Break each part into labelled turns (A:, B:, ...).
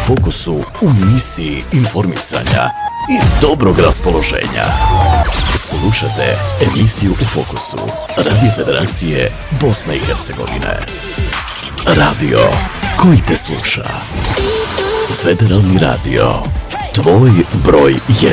A: Fokusu u misiji informisanja i dobrog raspoloženja. Slušate emisiju U Fokusu Radio Federacije Bosne i Hercegovine. Radio koji te sluša. Federalni radio. Tvoj broj 1.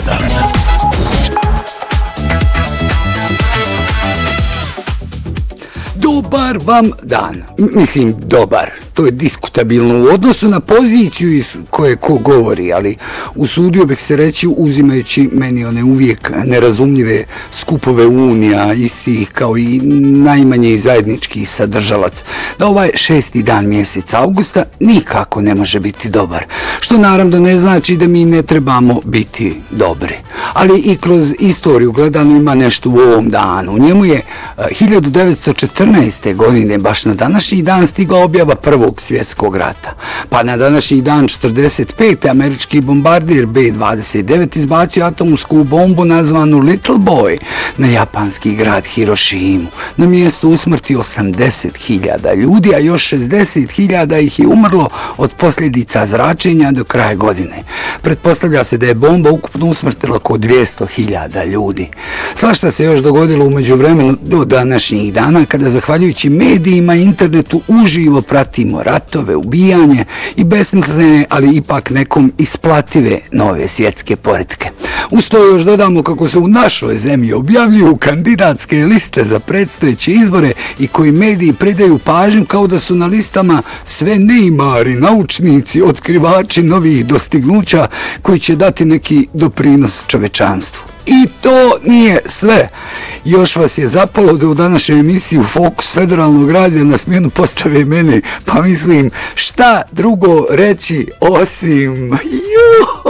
B: Dobar vam dan. Mislim, dobar. To je diskutabilno u odnosu na poziciju iz koje ko govori, ali usudio bih se reći, uzimajući meni one uvijek nerazumljive skupove unija, istih kao i najmanje zajednički sadržalac, da ovaj 6. dan mjeseca augusta nikako ne može biti dobar. Što naravno ne znači da mi ne trebamo biti dobri. Ali i kroz istoriju gledano ima nešto u ovom danu. U njemu je 1914. godine, baš na današnji dan, stigla objava Prvog svjetskog rata. Pa na današnji dan 45. američki bombardir B-29 izbacio atomsku bombu nazvanu Little Boy na japanski grad Hirošimu. Na mjestu usmrti 80.000 ljudi, a još 60.000 ih je umrlo od posljedica zračenja do kraja godine. Pretpostavlja se da je bomba ukupno usmrtila oko 200.000 ljudi. Svašta se još dogodilo u međuvremenu do današnjih dana, kada zahvaljujući medijima i internetu uživo pratimo ratove, ubijanje i besmislene, ali ipak nekom isplative nove svjetske poretke. Uz to još dodamo kako se u našoj zemlji objavljuju kandidatske liste za predstojeće izbore i koji mediji pridaju pažnju kao da su na listama sve neimari, naučnici, otkrivači novih dostignuća koji će dati neki doprinos čovečanstvu. I to nije sve. Još vas je zapalo da u današnjoj emisiji U Fokus Federalnog radija na smjenu postave mene, pa mislim šta drugo reći osim